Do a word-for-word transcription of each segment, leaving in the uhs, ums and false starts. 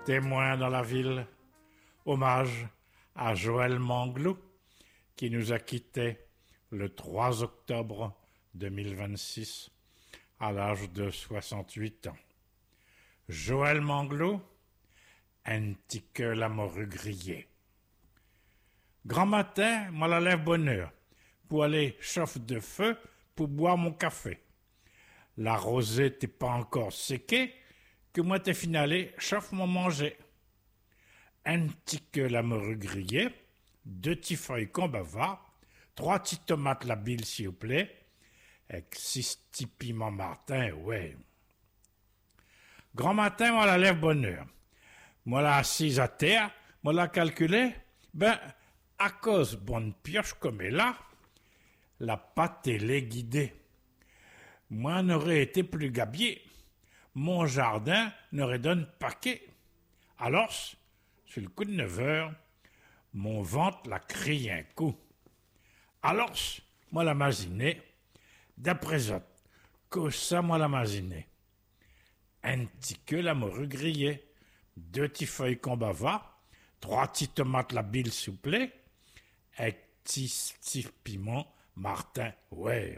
Témoin dans la ville, hommage à Joël Manglou, qui nous a quittés le trois octobre deux mille vingt-six à l'âge de soixante-huit ans. Joël Manglou, un petit que la morue grillée. Grand matin, moi la lève bonne heure, pour aller chauffe de feu pour boire mon café. La rosée t'est pas encore séquée, que moi t'es finalé, chauffe mon manger. Un petit que la morue grillée, deux petits feuilles combava, trois petits tomates la bile s'il vous plaît, avec six petits piments Martin, ouais. Grand matin, moi la lève bonne heure. Moi la assise à terre, moi la calculé, ben, à cause bonne pioche comme elle a, la pâte elle est guidée. Moi n'aurais été plus gabier, mon jardin n'aurait donné paquet. Alors, sur le coup de neuf heures, mon ventre la crie un coup. Alors, moi la masinée, d'après autres, que ça moi la masinée. Un petit que la morue grillée, deux petits feuilles combava, trois petits tomates la bile souplée, un petit, petit piment Martin, ouais.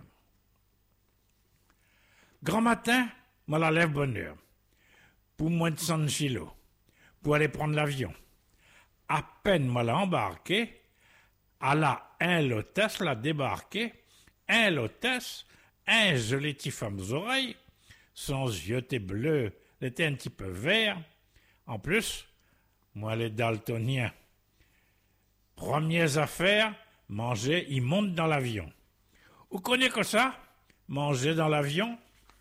Grand matin, moi la lève bonne heure, pour moins de cent kilos, pour aller prendre l'avion. À peine moi la embarqué, à la un l'hôtesse l'a débarqué, un l'hôtesse, un joli petit femme aux oreilles, son yeux étaient bleus, il était un petit peu vert. En plus, moi les daltoniens, premières affaires, manger, ils montent dans l'avion. Vous connaissez que ça? Manger dans l'avion?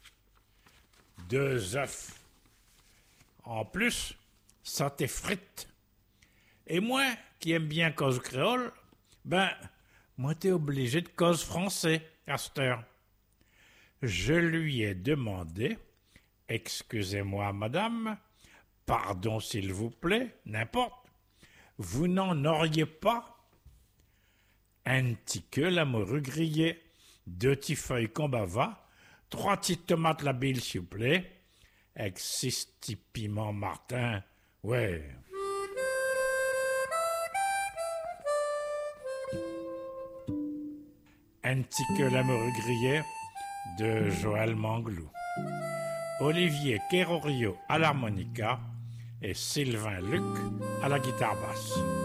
Deux œufs. En plus, ça t'effrite. Et moi, qui aime bien cause créole, ben, moi t'es obligé de cause français, à cette heure. Je lui ai demandé, excusez-moi madame, pardon s'il vous plaît, n'importe, vous n'en auriez pas? Un petit que la morue grillée, deux petits feuilles combava, trois petites tomates la bile s'il vous plaît, avec six petits piments Martin, ouais. Un petit que la morue grillée de Joël Manglou. Olivier Querorio à l'harmonica et Sylvain Luc à la guitare basse.